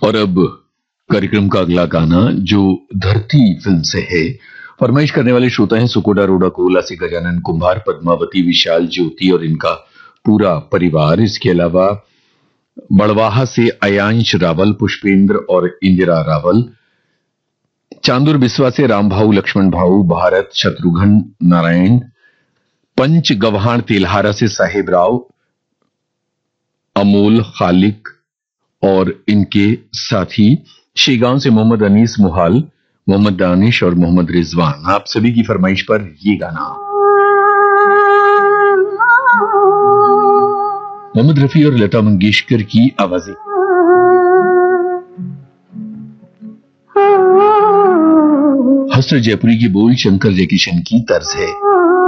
और अब कार्यक्रम का अगला गाना जो धरती फिल्म से है, फरमाइश करने वाले श्रोता हैं सुकोडा रोडा कोला से गजानन कुंभार, पद्मावती, विशाल, ज्योति और इनका पूरा परिवार। इसके अलावा बड़वाहा से अयांश रावल, पुष्पेंद्र और इंदिरा रावल, चांदुर बिस्वा से राम भाऊ, लक्ष्मण भाऊ, भारत, शत्रुघ्न, नारायण, पंच गव्हाण तेल्हारा से साहेब राव, अमोल, खालिक और इनके साथी, शेगांव से मोहम्मद अनीस मुहाल, मोहम्मद दानिश और मोहम्मद रिजवान। आप सभी की फरमाइश पर ये गाना मोहम्मद रफी और लता मंगेशकर की आवाजें। हसरत जयपुरी की बोल, शंकर जयकिशन की तर्ज है।